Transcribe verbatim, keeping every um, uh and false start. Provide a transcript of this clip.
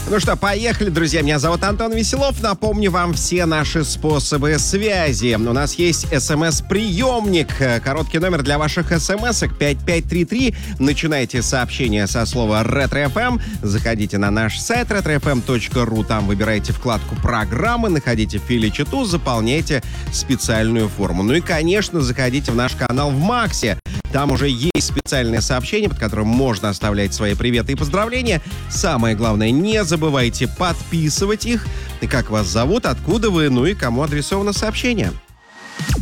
Ну что, поехали, друзья. Меня зовут Антон Веселов. Напомню вам все наши способы связи. У нас есть смс-приемник. Короткий номер для ваших смс-ок пять пять три три. Начинайте сообщение со слова «Ретро-эф эм». Заходите на наш сайт ретро эф эм точка ру. Там выбирайте вкладку «Программы», находите фили-чату, заполняйте специальную форму. Ну и, конечно, заходите в наш канал в Максе. Там уже есть специальное сообщение, под которым можно оставлять свои приветы и поздравления. Самое главное, не забывайте подписывать их. И как вас зовут, откуда вы, ну и кому адресовано сообщение.